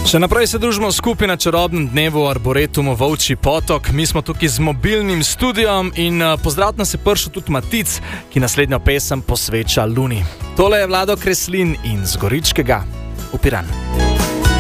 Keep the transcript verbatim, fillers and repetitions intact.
Še naprej se družimo skupaj na čarobnem dnevu Arboretumu Volčji potok. Mi smo tukaj z mobilnim studijom in pozdrav nas je prišel tudi Matic, ki naslednjo pesem posveča Luni. Tole je Vlado Kreslin in z Goričkega v Piran.